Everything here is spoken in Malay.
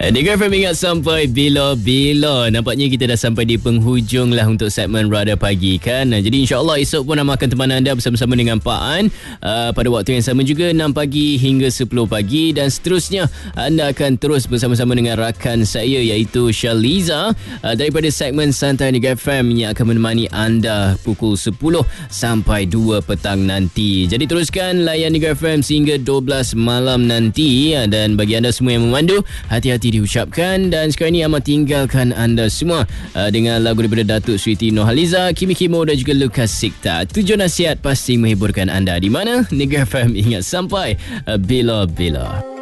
Dengar FM ingat sampai bila-bila. Nampaknya kita dah sampai di penghujung lah untuk segmen Radar Pagi kan. Jadi insyaAllah esok pun Amar akan temani anda bersama-sama dengan Pak An pada waktu yang sama juga 6 pagi hingga 10 pagi. Dan seterusnya anda akan terus bersama-sama dengan rakan saya iaitu Shaliza daripada segmen Santai Negara FM yang akan menemani anda pukul 10 sampai 2 petang nanti. Jadi teruskan layan Negara FM sehingga 12 malam nanti. Dan bagi anda semua yang memandu, hati-hati diucapkan. Dan sekarang ini Ahmad tinggalkan anda semua dengan lagu daripada Datuk Siti Nurhaliza, Kimi Kimo dan juga Lukas Sikta. 7 nasihat pasti menghiburkan anda. Di mana Negara FM ingat sampai bila-bila.